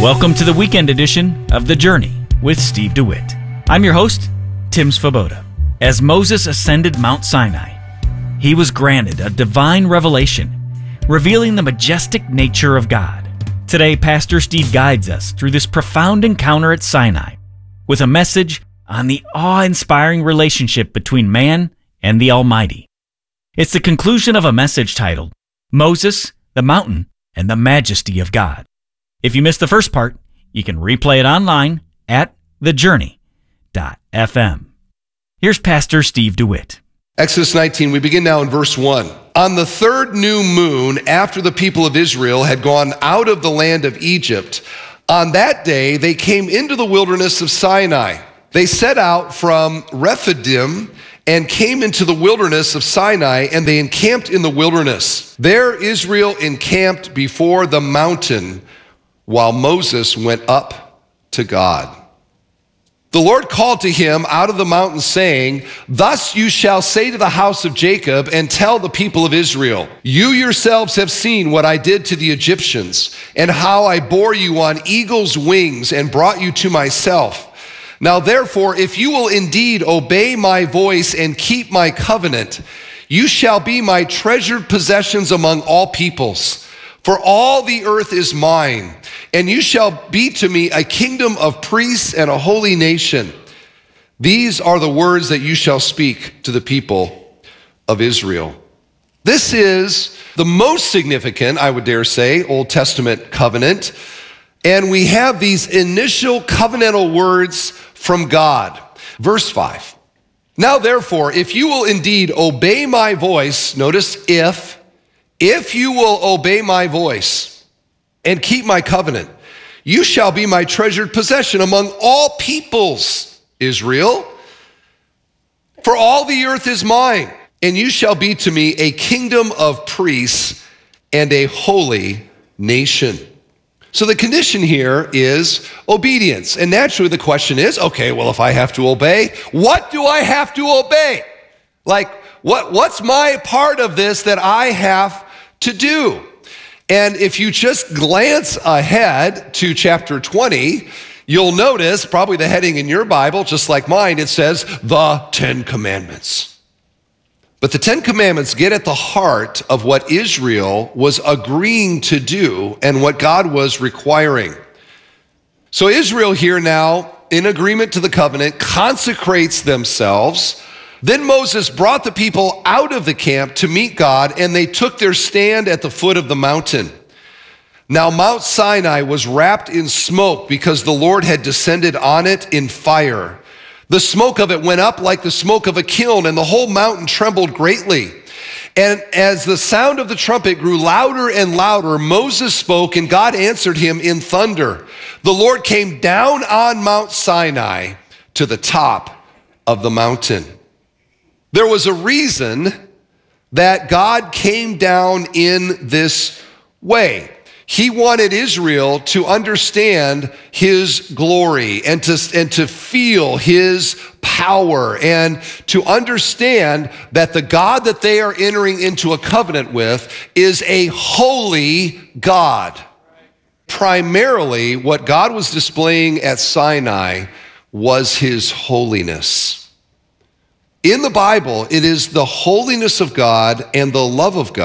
Welcome to the weekend edition of The Journey with Steve DeWitt. I'm your host, Tim Svoboda. As Moses ascended Mount Sinai, he was granted a divine revelation, revealing the majestic nature of God. Today, Pastor Steve guides us through this profound encounter at Sinai with a message on the awe-inspiring relationship between man and the Almighty. It's the conclusion of a message titled, Moses, the Mountain, and the Majesty of God. If you missed the first part, you can replay it online at thejourney.fm. Here's Pastor Steve DeWitt. Exodus 19, we begin now in verse 1. On the third new moon, after the people of Israel had gone out of the land of Egypt, on that day they came into the wilderness of Sinai. They set out from Rephidim and came into the wilderness of Sinai, and they encamped in the wilderness. There Israel encamped before the mountain, while Moses went up to God. The Lord called to him out of the mountain, saying, Thus you shall say to the house of Jacob, and tell the people of Israel, You yourselves have seen what I did to the Egyptians, and how I bore you on eagle's wings and brought you to myself. Now therefore, if you will indeed obey my voice and keep my covenant, you shall be my treasured possessions among all peoples. For all the earth is mine, and you shall be to me a kingdom of priests and a holy nation. These are the words that you shall speak to the people of Israel. This is the most significant, I would dare say, Old Testament covenant. And we have these initial covenantal words from God. Verse 5. Now therefore, if you will indeed obey my voice, notice if you will obey my voice and keep my covenant, you shall be my treasured possession among all peoples, Israel. For all the earth is mine, and you shall be to me a kingdom of priests and a holy nation. So the condition here is obedience. And naturally the question is, okay, well, if I have to obey, what do I have to obey? Like, what's my part of this that I have to do? And if you just glance ahead to chapter 20, you'll notice, probably the heading in your Bible, just like mine, it says, the 10 Commandments. But the 10 Commandments get at the heart of what Israel was agreeing to do and what God was requiring. So Israel here now, in agreement to the covenant, consecrates themselves. Then Moses brought the people out of the camp to meet God, and they took their stand at the foot of the mountain. Now Mount Sinai was wrapped in smoke because the Lord had descended on it in fire. The smoke of it went up like the smoke of a kiln, and the whole mountain trembled greatly. And as the sound of the trumpet grew louder and louder, Moses spoke, and God answered him in thunder. The Lord came down on Mount Sinai to the top of the mountain. There was a reason that God came down in this way. He wanted Israel to understand his glory and to feel his power and to understand that the God that they are entering into a covenant with is a holy God. Primarily, what God was displaying at Sinai was his holiness. In the Bible, it is the holiness of God and the love of God